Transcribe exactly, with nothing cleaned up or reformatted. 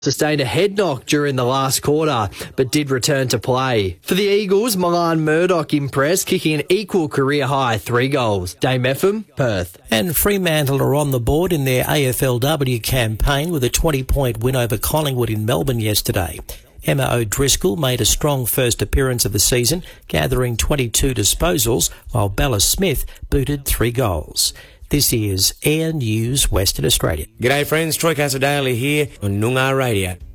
sustained a head knock during the last quarter, but did return to play. For the Eagles, Milan Murdoch impressed, kicking an equal career-high three goals. Dame F M, Perth. And Fremantle are on the board in their A F L W campaign with a twenty-point win over Collingwood in Melbourne yesterday. Emma O'Driscoll made a strong first appearance of the season, gathering twenty-two disposals, while Bella Smith booted three goals. This is Air News Western Australia. G'day friends, Troy Casadale here on Noongar Radio.